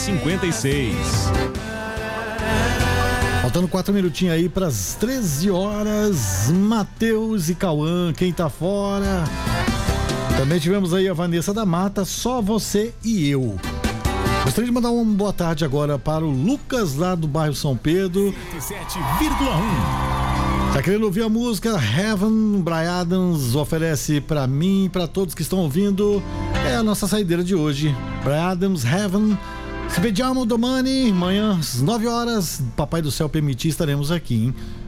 56. Faltando 4 minutinhos aí para as 13 horas. Matheus e Cauã, quem tá fora? Também tivemos aí a Vanessa da Mata, Só Você e Eu. Gostaria de mandar uma boa tarde agora para o Lucas, lá do bairro São Pedro. 107,1. Tá querendo ouvir a música Heaven? Bryan Adams oferece para mim e para todos que estão ouvindo. É a nossa saideira de hoje. Bryan Adams, Heaven. Se vediamo domani, amanhã às 9 horas, Papai do Céu permitir, estaremos aqui, hein?